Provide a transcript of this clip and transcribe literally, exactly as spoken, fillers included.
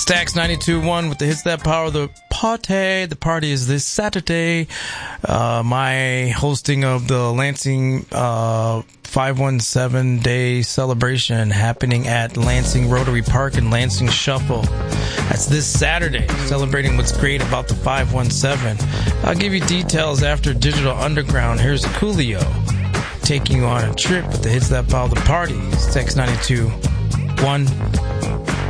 Stax ninety-two point one with the hits that power the party. The party is this Saturday. Uh, my hosting of the Lansing uh, five one seven day celebration happening at Lansing Rotary Park and Lansing Shuffle. That's this Saturday, celebrating what's great about the five one seven. I'll give you details after Digital Underground. Here's Coolio taking you on a trip with the hits that power the party. Stax ninety-two point one.